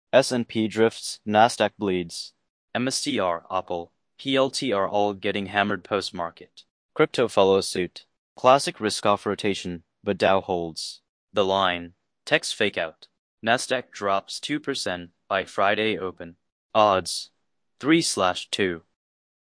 S&P drifts, Nasdaq bleeds. MSTR, Apple, PLTR all getting hammered post-market. Crypto follows suit. Classic risk-off rotation, but Dow holds. The line. Tech's fake out. Nasdaq drops 2% by Friday open. Odds 3/2.